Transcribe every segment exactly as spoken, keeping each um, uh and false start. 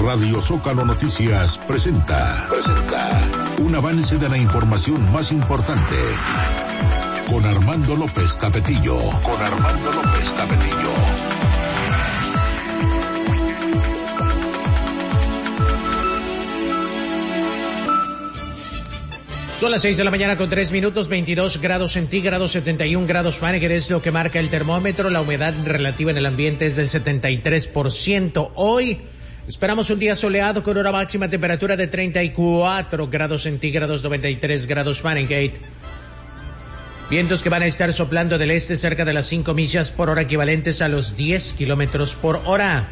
Radio Zócalo Noticias presenta, presenta un avance de la información más importante con Armando López Capetillo. Con Armando López Capetillo. Son las seis de la mañana con tres minutos, veintidós grados centígrados, setenta y un grados Fahrenheit es lo que marca el termómetro. La humedad relativa en el ambiente es del setenta y tres por ciento. Hoy esperamos un día soleado con una máxima temperatura de treinta y cuatro grados centígrados, noventa y tres grados Fahrenheit. Vientos que van a estar soplando del este cerca de las cinco millas por hora, equivalentes a los diez kilómetros por hora.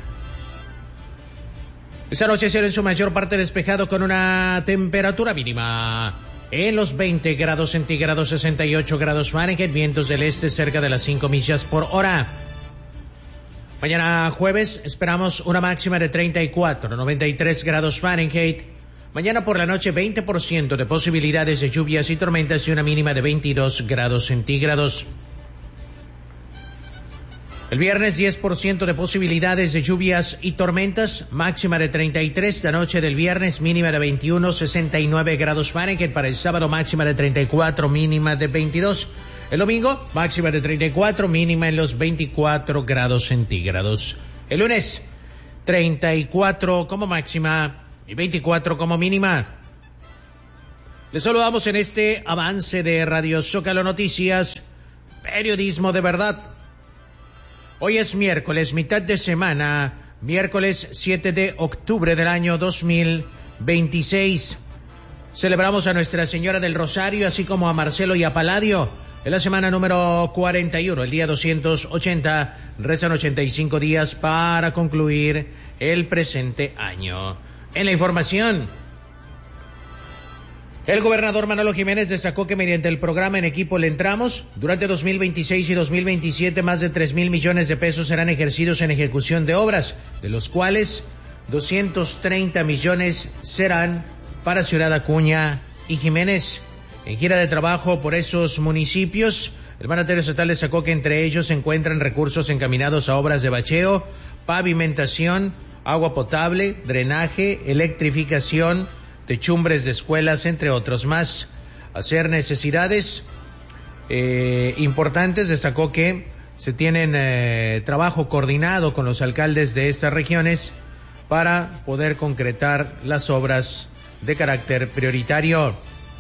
Esta noche será en su mayor parte despejado con una temperatura mínima en los veinte grados centígrados, sesenta y ocho grados Fahrenheit, vientos del este cerca de las cinco millas por hora. Mañana jueves esperamos una máxima de treinta y cuatro, noventa y tres grados Fahrenheit. Mañana por la noche veinte por ciento de posibilidades de lluvias y tormentas y una mínima de veintidós grados centígrados. El viernes diez por ciento de posibilidades de lluvias y tormentas, máxima de treinta y tres, la noche del viernes mínima de veintiuno, sesenta y nueve grados Fahrenheit, para el sábado máxima de treinta y cuatro, mínima de veintidós. El domingo máxima de treinta y cuatro, mínima en los veinticuatro grados centígrados. El lunes treinta y cuatro como máxima y veinticuatro como mínima. Les saludamos en este avance de Radio Zócalo Noticias, periodismo de verdad. Hoy es miércoles, mitad de semana, miércoles siete de octubre del año dos mil veintiséis. Celebramos a Nuestra Señora del Rosario, así como a Marcelo y a Palladio. En la semana número cuarenta y uno, el día doscientos ochenta, restan ochenta y cinco días para concluir el presente año. En la información, el gobernador Manolo Jiménez destacó que mediante el programa En Equipo Le Entramos, durante dos mil veintiséis y dos mil veintisiete, más de tres mil millones de pesos serán ejercidos en ejecución de obras, de los cuales doscientos treinta millones serán para Ciudad Acuña y Jiménez. En gira de trabajo por esos municipios, el mandatario estatal destacó que entre ellos se encuentran recursos encaminados a obras de bacheo, pavimentación, agua potable, drenaje, electrificación, techumbres de escuelas, entre otros más. Hacer necesidades eh, importantes, destacó que se tienen eh, trabajo coordinado con los alcaldes de estas regiones para poder concretar las obras de carácter prioritario.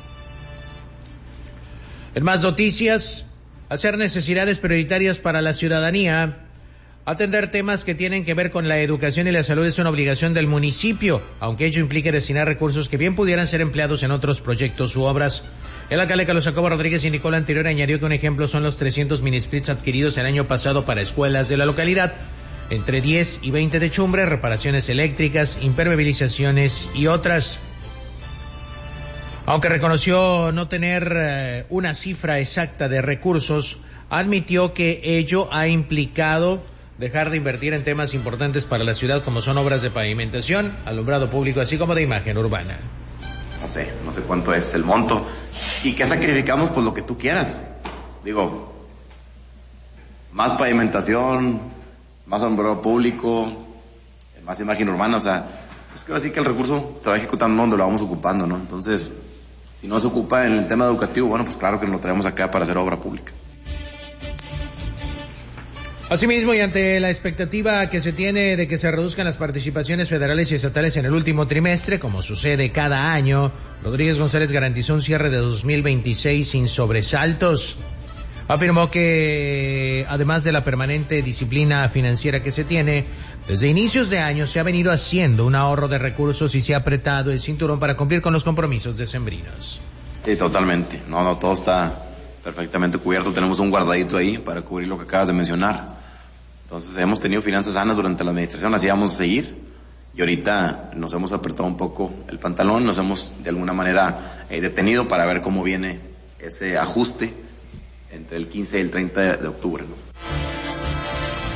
En más noticias, hacer necesidades prioritarias para la ciudadanía. Atender temas que tienen que ver con la educación y la salud es una obligación del municipio, aunque ello implique destinar recursos que bien pudieran ser empleados en otros proyectos u obras. El alcalde Carlos Jacobo Rodríguez indicó lo anterior, añadió que un ejemplo son los trescientos minisplits adquiridos el año pasado para escuelas de la localidad, entre diez y veinte techumbres, reparaciones eléctricas, impermeabilizaciones y otras. Aunque reconoció no tener eh, una cifra exacta de recursos, admitió que ello ha implicado dejar de invertir en temas importantes para la ciudad, como son obras de pavimentación, alumbrado público, así como de imagen urbana. No sé, no sé cuánto es el monto. ¿Y qué sacrificamos? Pues lo que tú quieras. Digo, más pavimentación, más alumbrado público, más imagen urbana, o sea, es que así que el recurso se va ejecutando donde lo vamos ocupando, ¿no? Entonces, si no se ocupa en el tema educativo, bueno, pues claro que nos lo traemos acá para hacer obra pública. Asimismo, y ante la expectativa que se tiene de que se reduzcan las participaciones federales y estatales en el último trimestre, como sucede cada año, Rodríguez González garantizó un cierre de dos mil veintiséis sin sobresaltos. Afirmó que, además de la permanente disciplina financiera que se tiene, desde inicios de año se ha venido haciendo un ahorro de recursos y se ha apretado el cinturón para cumplir con los compromisos decembrinos. Sí, totalmente. No, no, todo está perfectamente cubierto. Tenemos un guardadito ahí para cubrir lo que acabas de mencionar. Entonces hemos tenido finanzas sanas durante la administración, así vamos a seguir, y ahorita nos hemos apretado un poco el pantalón, nos hemos de alguna manera eh, detenido para ver cómo viene ese ajuste entre el quince y el treinta de octubre, ¿no?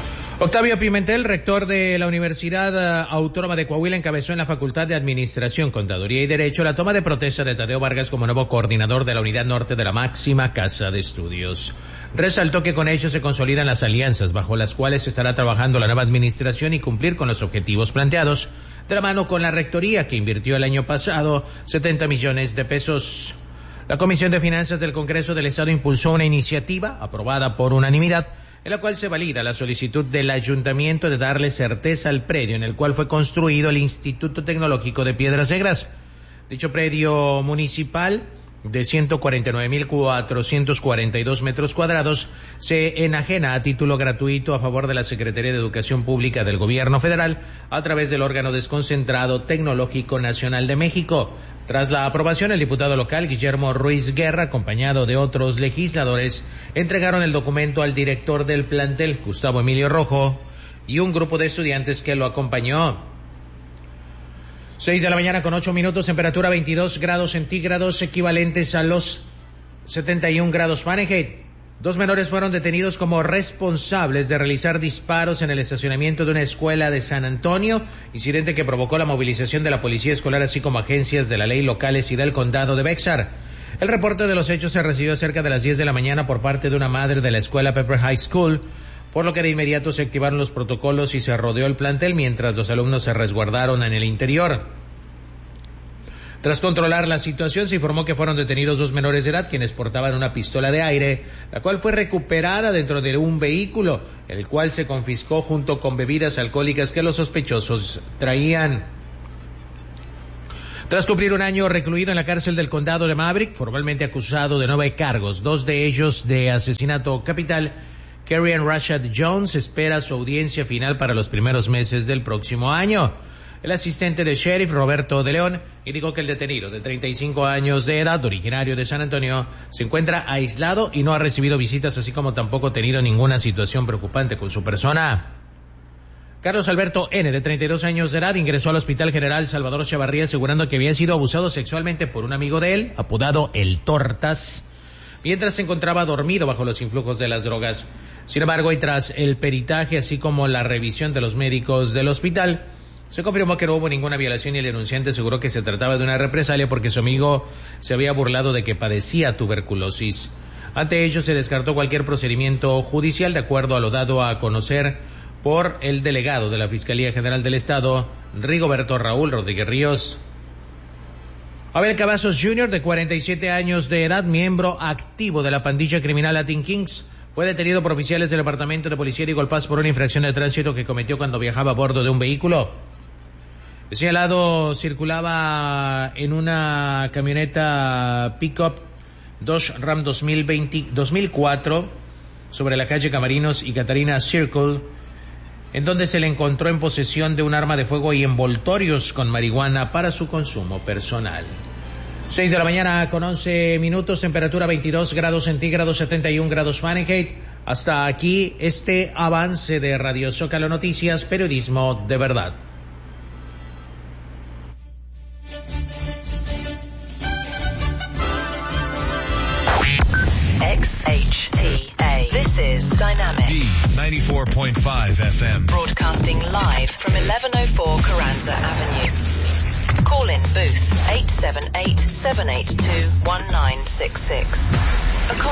Octavio Pimentel, rector de la Universidad Autónoma de Coahuila, encabezó en la Facultad de Administración, Contaduría y Derecho la toma de protesta de Tadeo Vargas como nuevo coordinador de la Unidad Norte de la máxima casa de estudios. Resaltó que con ello se consolidan las alianzas bajo las cuales estará trabajando la nueva administración y cumplir con los objetivos planteados de la mano con la rectoría, que invirtió el año pasado setenta millones de pesos. La Comisión de Finanzas del Congreso del Estado impulsó una iniciativa aprobada por unanimidad en la cual se valida la solicitud del ayuntamiento de darle certeza al predio en el cual fue construido el Instituto Tecnológico de Piedras Negras. Dicho predio municipal de ciento cuarenta y nueve mil cuatrocientos cuarenta y dos metros cuadrados se enajena a título gratuito a favor de la Secretaría de Educación Pública del Gobierno Federal a través del órgano desconcentrado Tecnológico Nacional de México. Tras la aprobación, el diputado local Guillermo Ruiz Guerra, acompañado de otros legisladores, entregaron el documento al director del plantel, Gustavo Emilio Rojo, y un grupo de estudiantes que lo acompañó. Seis de la mañana con ocho minutos, temperatura veintidós grados centígrados, equivalentes a los setenta y un grados Fahrenheit. Dos menores fueron detenidos como responsables de realizar disparos en el estacionamiento de una escuela de San Antonio, incidente que provocó la movilización de la policía escolar así como agencias de la ley locales y del condado de Bexar. El reporte de los hechos se recibió cerca de las diez de la mañana por parte de una madre de la escuela Pepper High School, por lo que de inmediato se activaron los protocolos y se rodeó el plantel mientras los alumnos se resguardaron en el interior. Tras controlar la situación, se informó que fueron detenidos dos menores de edad quienes portaban una pistola de aire, la cual fue recuperada dentro de un vehículo, el cual se confiscó junto con bebidas alcohólicas que los sospechosos traían. Tras cumplir un año recluido en la cárcel del condado de Maverick, formalmente acusado de nueve cargos, dos de ellos de asesinato capital, Kerrian Rashad Jones espera su audiencia final para los primeros meses del próximo año. El asistente de sheriff, Roberto de León, indicó que el detenido de treinta y cinco años de edad, originario de San Antonio, se encuentra aislado y no ha recibido visitas, así como tampoco ha tenido ninguna situación preocupante con su persona. Carlos Alberto N., de treinta y dos años de edad, ingresó al Hospital General Salvador Chavarría asegurando que había sido abusado sexualmente por un amigo de él, apodado El Tortas, mientras se encontraba dormido bajo los influjos de las drogas. Sin embargo, y tras el peritaje, así como la revisión de los médicos del hospital, se confirmó que no hubo ninguna violación y el denunciante aseguró que se trataba de una represalia porque su amigo se había burlado de que padecía tuberculosis. Ante ello, se descartó cualquier procedimiento judicial de acuerdo a lo dado a conocer por el delegado de la Fiscalía General del Estado, Rigoberto Raúl Rodríguez Ríos. Abel Cavazos junior, de cuarenta y siete años de edad, miembro activo de la pandilla criminal Latin Kings, fue detenido por oficiales del Departamento de Policía de Eagle Pass por una infracción de tránsito que cometió cuando viajaba a bordo de un vehículo. El señalado circulaba en una camioneta pick-up Dodge Ram dos mil veinte, dos mil cuatro sobre la calle Camarinos y Catarina Circle, en donde se le encontró en posesión de un arma de fuego y envoltorios con marihuana para su consumo personal. Seis de la mañana con once minutos, temperatura veintidós grados centígrados, setenta y un grados Fahrenheit. Hasta aquí este avance de Radio Zócalo Noticias, periodismo de verdad. X H T A. This is Dynamic D ninety-four point five F M. Broadcasting live from eleven oh four Carranza Avenue. Call in booth eight seven eight, seven eight two, one nine six six.